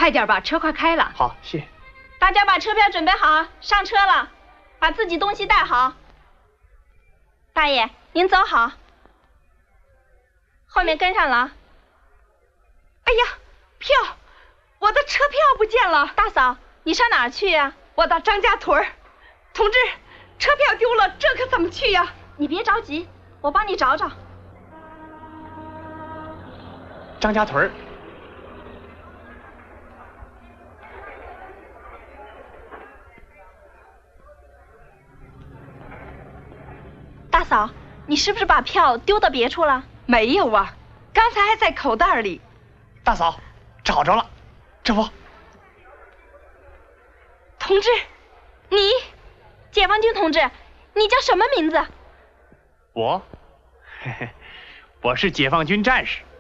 快点把车快开了。 好，谢。 大家把车票准备好，上车了，把自己东西带好。大爷，您走好，后面跟上了。 哎呀，票，我的车票不见了。 大嫂，你上哪儿去呀？ 我到张家屯儿。同志，车票丢了，这可怎么去呀？ 你别着急，我帮你找找。 张家屯儿。 大嫂，你是不是把票丢到别处了？ 没有啊，刚才还在口袋里。 大嫂，找着了，这不。 同志， 你，解放军同志，你叫什么名字？ 我，嘿嘿，我是解放军战士，